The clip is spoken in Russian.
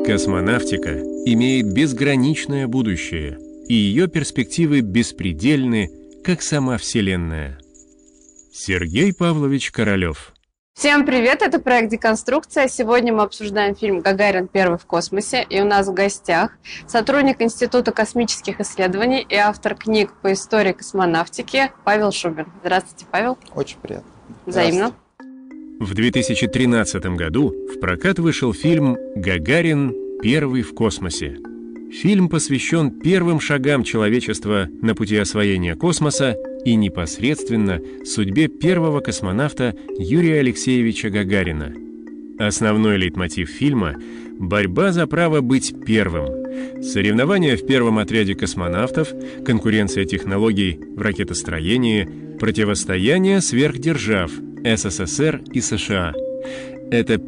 Космонавтика имеет безграничное будущее, и ее перспективы беспредельны, как сама Вселенная. Сергей Павлович Королев. Всем привет, это проект «Деконструкция». Сегодня мы обсуждаем фильм «Гагарин. Первый в космосе». И у нас в гостях сотрудник Института космических исследований и автор книг по истории космонавтики Павел Шубин. Здравствуйте, Павел. Очень приятно. Взаимно. В 2013 году в прокат вышел фильм «Гагарин. Первый в космосе». Фильм посвящен первым шагам человечества на пути освоения космоса и непосредственно судьбе первого космонавта Юрия Алексеевича Гагарина. Основной лейтмотив фильма – борьба за право быть первым. Соревнования в первом отряде космонавтов, конкуренция технологий в ракетостроении, противостояние сверхдержав СССР и США. Это